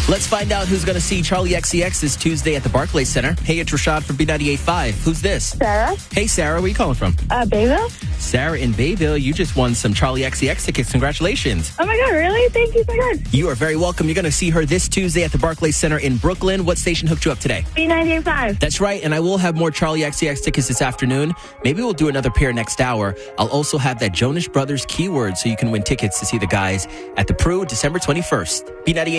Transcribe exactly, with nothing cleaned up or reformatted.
Let's find out who's going to see Charlie X C X this Tuesday at the Barclays Center. Hey, it's Rashad from B ninety-eight point five. Who's this? Sarah. Hey, Sarah. Where are you calling from? Uh, Bayville. Sarah in Bayville. You just won some Charlie X C X tickets. Congratulations. Oh, my God. Really? Thank you so much. You are very welcome. You're going to see her this Tuesday at the Barclays Center in Brooklyn. What station hooked you up today? B ninety-eight point five. That's right. And I will have more Charlie X C X tickets this afternoon. Maybe we'll do another pair next hour. I'll also have that Jonas Brothers keyword so you can win tickets to see the guys at the Pru December twenty-first. B ninety-eight.